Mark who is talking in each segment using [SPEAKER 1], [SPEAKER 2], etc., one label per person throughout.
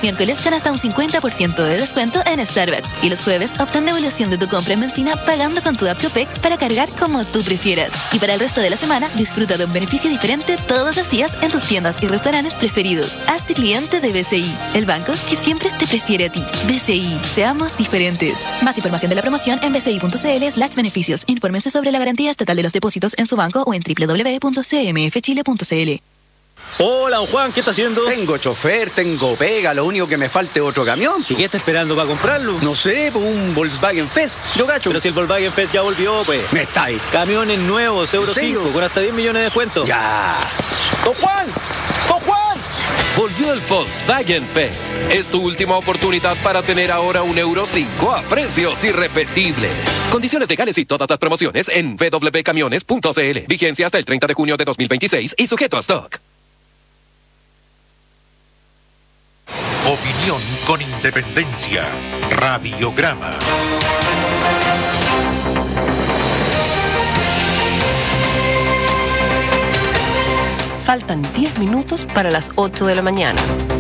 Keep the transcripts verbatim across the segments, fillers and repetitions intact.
[SPEAKER 1] Los miércoles con hasta un cincuenta por ciento de descuento en Starbucks. Y los jueves obtén devolución de tu compra en benzina pagando con tu app Copec para cargar como tú prefieras. Y para el resto de la semana, disfruta de un beneficio diferente todos los días en tus tiendas y restaurantes preferidos. Hazte cliente de B C I, el banco que siempre te prefiere a ti. B C I, seamos diferentes. Más información de la promoción en bci.cl slash beneficios. Infórmense sobre la garantía estatal de los depósitos en su banco o en doble u doble u doble u punto c m f chile punto c l.
[SPEAKER 2] Hola, don Juan, ¿qué está haciendo?
[SPEAKER 3] Tengo chofer, tengo pega, lo único que me falta es otro camión.
[SPEAKER 2] ¿Y qué está esperando para comprarlo?
[SPEAKER 3] No sé, pues un Volkswagen Fest, yo gacho.
[SPEAKER 2] Pero si el Volkswagen Fest ya volvió, pues.
[SPEAKER 3] Me está ahí.
[SPEAKER 2] Camiones nuevos, Euro cinco, con hasta diez millones de descuento.
[SPEAKER 3] Ya.
[SPEAKER 2] ¡Don Juan! ¡Don Juan!
[SPEAKER 4] Volvió el Volkswagen Fest. Es tu última oportunidad para tener ahora un Euro cinco a precios irrepetibles. Condiciones legales y todas las promociones en w w w punto camiones punto c l. Vigencia hasta el treinta de junio de dos mil veintiséis y sujeto a stock.
[SPEAKER 5] Opinión con independencia. Radiograma.
[SPEAKER 6] Faltan diez minutos para las ocho de la mañana.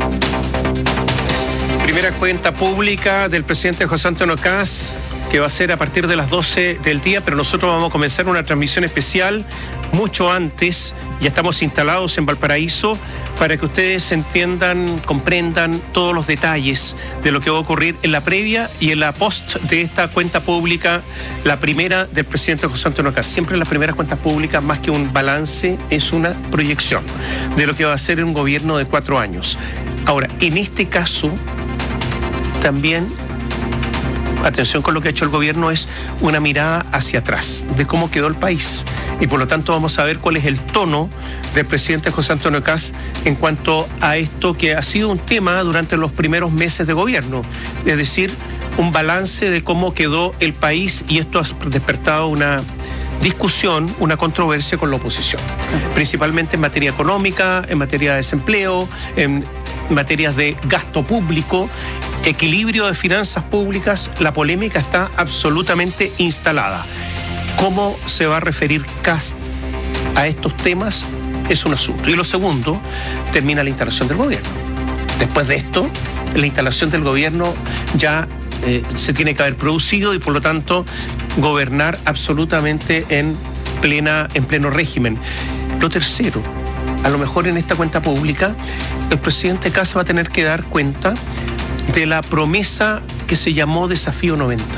[SPEAKER 7] Primera cuenta pública del presidente José Antonio Kast, que va a ser a partir de las doce del día, pero nosotros vamos a comenzar una transmisión especial mucho antes. Ya estamos instalados en Valparaíso para que ustedes entiendan, comprendan todos los detalles de lo que va a ocurrir en la previa y en la post de esta cuenta pública, la primera del presidente José Antonio Kast. Siempre en las primeras cuentas públicas, más que un balance, es una proyección de lo que va a ser un gobierno de cuatro años. Ahora, en este caso, también, atención con lo que ha hecho el gobierno, es una mirada hacia atrás de cómo quedó el país. Y por lo tanto vamos a ver cuál es el tono del presidente José Antonio Kast en cuanto a esto que ha sido un tema durante los primeros meses de gobierno. Es decir, un balance de cómo quedó el país, y esto ha despertado una discusión, una controversia con la oposición. Principalmente en materia económica, en materia de desempleo, en materias de gasto público, equilibrio de finanzas públicas. La polémica está absolutamente instalada. ¿Cómo se va a referir Kast a estos temas? Es un asunto. Y lo segundo, termina la instalación del gobierno. Después de esto, la instalación del gobierno ya eh, se tiene que haber producido y por lo tanto gobernar absolutamente en, plena, en pleno régimen. Lo tercero, a lo mejor en esta cuenta pública, el presidente Kast va a tener que dar cuenta de la promesa que se llamó Desafío noventa.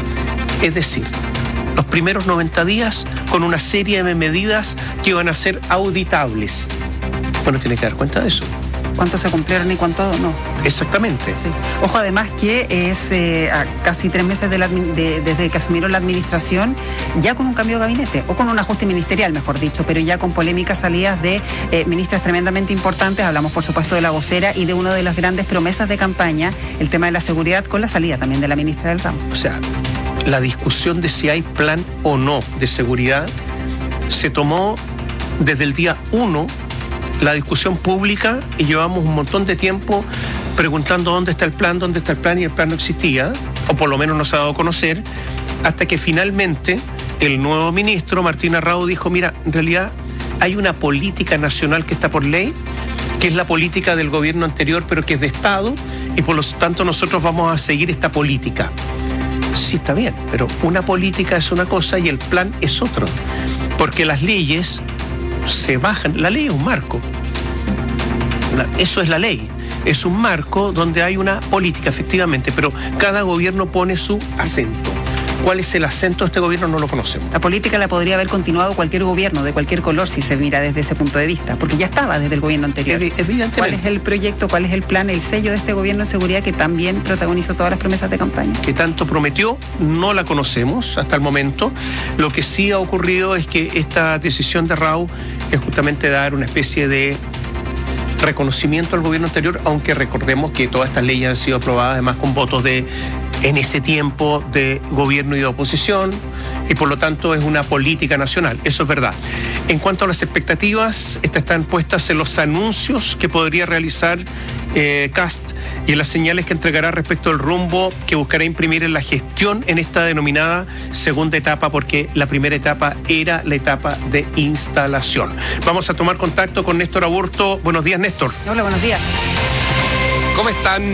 [SPEAKER 7] Es decir, los primeros noventa días con una serie de medidas que iban a ser auditables. Bueno, tiene que dar cuenta de eso.
[SPEAKER 8] ¿Cuántos se cumplieron y cuántos no?
[SPEAKER 7] Exactamente.
[SPEAKER 8] Sí. Ojo, además que es eh, a casi tres meses de la, de, desde que asumieron la administración, ya con un cambio de gabinete, o con un ajuste ministerial, mejor dicho, pero ya con polémicas salidas de eh, ministras tremendamente importantes. Hablamos, por supuesto, de la vocera y de una de las grandes promesas de campaña, el tema de la seguridad, con la salida también de la ministra del ramo.
[SPEAKER 7] O sea, la discusión de si hay plan o no de seguridad se tomó desde el día uno, la discusión pública, y llevamos un montón de tiempo preguntando dónde está el plan, dónde está el plan, y el plan no existía, o por lo menos no se ha dado a conocer, hasta que finalmente el nuevo ministro, Martín Arrau, dijo, mira, en realidad hay una política nacional que está por ley, que es la política del gobierno anterior, pero que es de Estado, y por lo tanto nosotros vamos a seguir esta política. Sí, está bien, pero una política es una cosa y el plan es otro, porque las leyes se bajan. La ley es un marco. La, eso es la ley. Es un marco donde hay una política, efectivamente, pero cada gobierno pone su acento. ¿Cuál es el acento de este gobierno? No lo conocemos.
[SPEAKER 8] La política la podría haber continuado cualquier gobierno, de cualquier color, si se mira desde ese punto de vista, porque ya estaba desde el gobierno anterior.
[SPEAKER 7] Evidentemente.
[SPEAKER 8] ¿Cuál es el proyecto, cuál es el plan, el sello de este gobierno de seguridad que también protagonizó todas las promesas de campaña?
[SPEAKER 7] Que tanto prometió, no la conocemos hasta el momento. Lo que sí ha ocurrido es que esta decisión de Arrau es justamente dar una especie de reconocimiento al gobierno anterior, aunque recordemos que todas estas leyes han sido aprobadas además con votos de, en ese tiempo, de gobierno y de oposición, y por lo tanto es una política nacional, eso es verdad. En cuanto a las expectativas, estas están puestas en los anuncios que podría realizar eh, Kast y en las señales que entregará respecto al rumbo que buscará imprimir en la gestión en esta denominada segunda etapa, porque la primera etapa era la etapa de instalación. Vamos a tomar contacto con Néstor Aburto. Buenos días, Néstor.
[SPEAKER 8] Hola, buenos días.
[SPEAKER 4] ¿Cómo están?